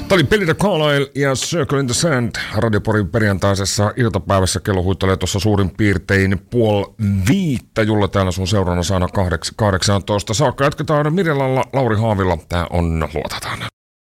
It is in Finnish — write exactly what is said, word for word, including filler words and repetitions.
Tämä oli Billy the Carlisle ja Circle in the Sand Radioporin perjantaisessa iltapäivässä. Kello huittelee tuossa suurin piirtein puoli viittä. Julla täällä sun seurana saana kahdeksantoista saakka. Jatketaan Mirjalla, Lauri Haavilla. Tää on Luotetaan.